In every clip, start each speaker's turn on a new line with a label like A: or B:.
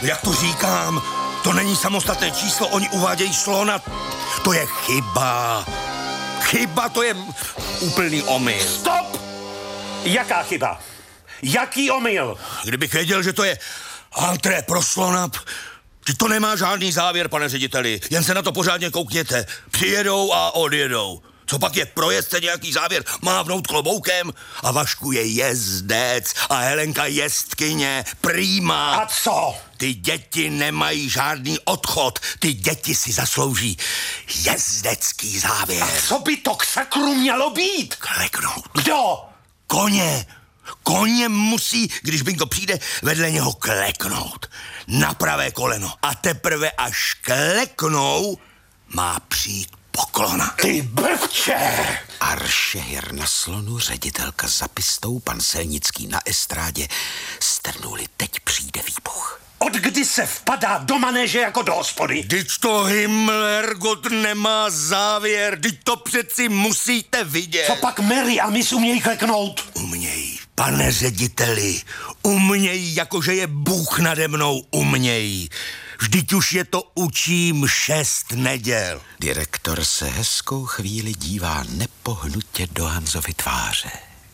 A: Jak to říkám? To není samostatné číslo, oni uvádějí slona. To je chyba. Chyba, to je úplný omyl.
B: Stop! Jaká chyba? Jaký omyl?
A: Kdybych věděl, že to je antré pro slona, že to nemá žádný závěr, pane řediteli. Jen se na to pořádně koukněte. Přijedou a odjedou. Co pak je projezce nějaký závěr? Mávnout kloboukem? A Vašku je jezdec a Helenka jezdkyně, prýma.
B: A co?
A: Ty děti nemají žádný odchod. Ty děti si zaslouží jezdecký závěr.
B: A co by to k sakru mělo být?
A: Kleknout.
B: Kdo?
A: Koně. Koně musí, když Bingo přijde, vedle něho kleknout. Na pravé koleno. A teprve až kleknou, má přijít poklona.
B: Ty blbče!
C: Aršehir na slonu, ředitelka za pistou, pan Selnický na estrádě strnuli. Teď přijde výbuch.
B: Od kdy se vpadá do manéže jako do hospody?
A: Vždyť to Himmlergott nemá závěr, vždyť to přeci musíte vidět.
B: Co pak Mary a Miss umějí kleknout?
A: Umějí, pane řediteli, umějí, jakože je Bůh nade mnou, umějí. Vždyť už je to učím 6 neděl.
C: Direktor se hezkou chvíli dívá nepohnutě do Hanzovy tváře.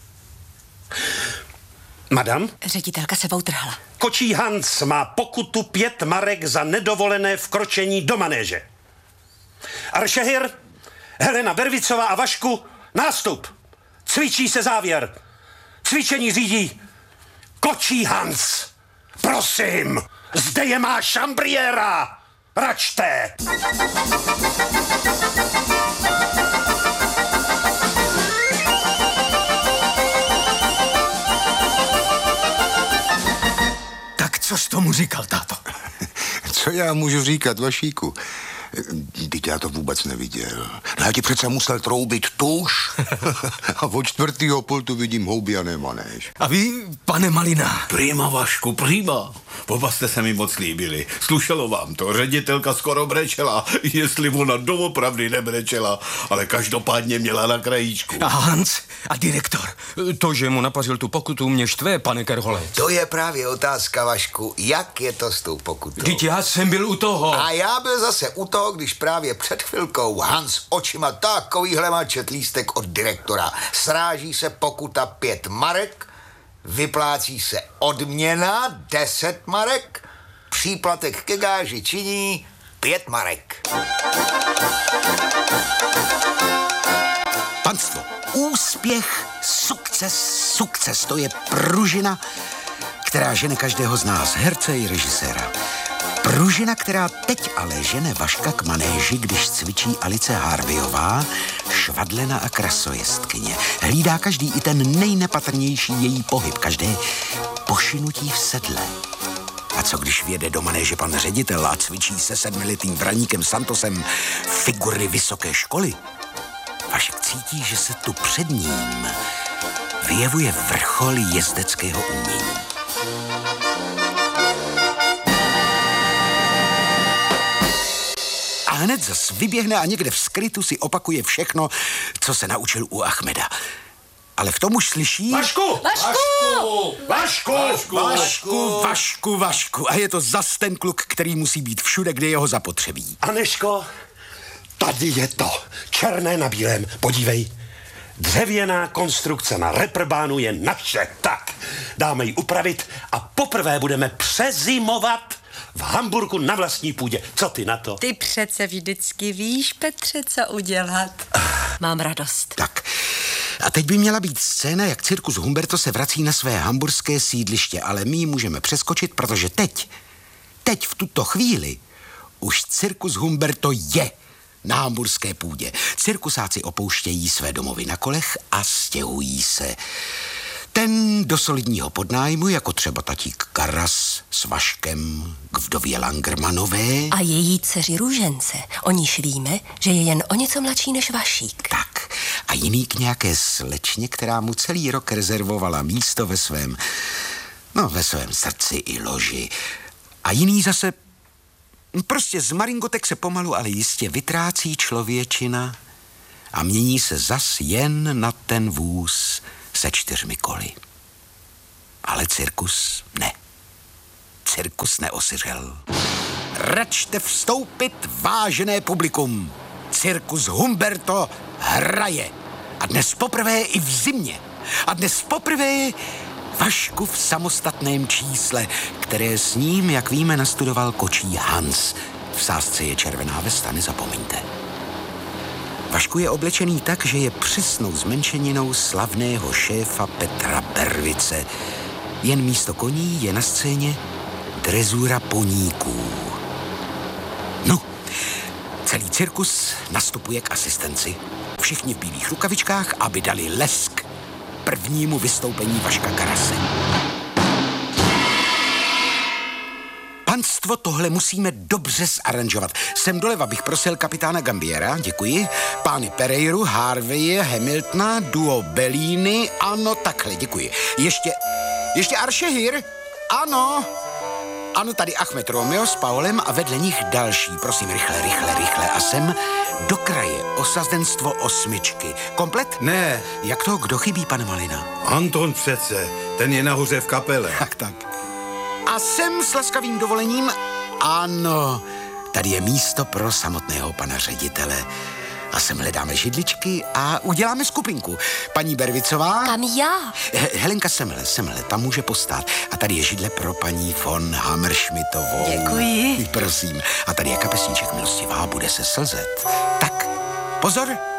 B: Madam?
D: Ředitelka se poutrhla.
B: Kočí Hans má pokutu 5 marek za nedovolené vkročení do manéže. Aršehir, Helena Bervicová a Vašku, nástup. Cvičí se závěr. Cvičení řídí Kočí Hans. Prosím, zde je má šambriéra. Račte.
A: Tak co jsi tomu říkal, táto?
E: Co já můžu říkat, Vašíku? Teď já to vůbec neviděl. No já ti přece musel troubit tuž. A od 4. pultu vidím houby a ne manéž.
A: A vy, pane Malina?
F: Prima, Vašku, prima. Oba jste se mi moc líbili. Slušelo vám to. Ředitelka skoro brečela, jestli ona doopravdy nebrečela, ale každopádně měla na krajíčku.
G: A Hans a direktor, to, že mu napařil tu pokutu, mě štve, pane Kerholec.
H: To je právě otázka, Vašku. Jak je to s tou pokutou?
G: Vždyť já jsem byl u toho.
H: A já byl zase u toho, když právě před chvilkou Hans očima takovýhle mačet lístek od direktora. Sráží se pokuta 5 marek, vyplácí se odměna 10 marek, příplatek ke gáži činí 5 marek.
C: Panstvo, úspěch, sukces, to je pružina, která žene každého z nás, herce i režiséra. Pružina, která teď ale žene Vaška k manéži, když cvičí Alice Harveyová, švadlena a krasojezdkyně. Hlídá každý i ten nejnepatrnější její pohyb, každé pošinutí v sedle. A co když vjede do manéže pan ředitel a cvičí se 7letým braníkem Santosem figury vysoké školy? Vašek cítí, že se tu před ním vyjevuje vrchol jezdeckého umění. A hned zas vyběhne a někde v skrytu si opakuje všechno, co se naučil u Achmeda. Ale v tom už slyší... Vašku. A je to zas ten kluk, který musí být všude, kde jeho zapotřebí.
B: Aneško, tady je to. Černé na bílém. Podívej. Dřevěná konstrukce na reperbánu je naše. Tak, dáme ji upravit a poprvé budeme přezimovat v Hamburku na vlastní půdě. Co ty na to?
D: Ty přece vždycky víš, Petře, co udělat. Mám radost.
C: Tak. A teď by měla být scéna, jak cirkus Humberto se vrací na své hamburské sídliště, ale my ji můžeme přeskočit, protože teď v tuto chvíli už cirkus Humberto je na hamburské půdě. Cirkusáci opouštějí své domovy na kolech a stěhují se. Ten do solidního podnájmu, jako třeba tatík Karas s Vaškem k vdově Langermanové.
D: A její dceři Růžence. O níž víme, že je jen o něco mladší než Vašík.
C: Tak. A jiný k nějaké slečně, která mu celý rok rezervovala místo ve svém srdci i loži. A jiný zase prostě z maringotek se pomalu, ale jistě vytrácí člověčina a mění se zas jen na ten vůz se 4 koly. Ale cirkus ne. cirkus neosiřel. Račte vstoupit, vážené publikum. Cirkus Humberto hraje. A dnes poprvé i v zimě. A dnes poprvé Vašku v samostatném čísle, které s ním, jak víme, nastudoval kočí Hans. V sázce je červená vesta, nezapomeňte. Vašku je oblečený tak, že je přesnou zmenšeninou slavného šéfa Petra Bervice. Jen místo koní je na scéně drezura poníků. No, celý cirkus nastupuje k asistenci. Všichni v bílých rukavičkách, aby dali lesk prvnímu vystoupení Vaška Karase. Panstvo, tohle musíme dobře zaranžovat. Sem doleva bych prosil kapitána Gambiera, děkuji. Pány Pereiru, Harveye, Hamiltona, duo Bellini, ano, takhle, děkuji. Ještě Aršehir, ano. Ano, tady Achmed Romeo s Paulem a vedle nich další. Prosím, rychle. A sem do kraje osazenstvo 8. Komplet?
F: Ne.
C: Jak to, kdo chybí, pane Malina?
F: Anton přece, ten je nahoře v kapele.
C: Tak. A sem s laskavým dovolením, ano, tady je místo pro samotného pana ředitele. A sem hledáme židličky a uděláme skupinku. Paní Bervicová?
D: Kam já?
C: Helenka semhle, tam může postát. A tady je židle pro paní von Hammerschmidtovou.
D: Děkuji.
C: Prosím. A tady je kapesníček milostivá, bude se slzet. Tak, pozor,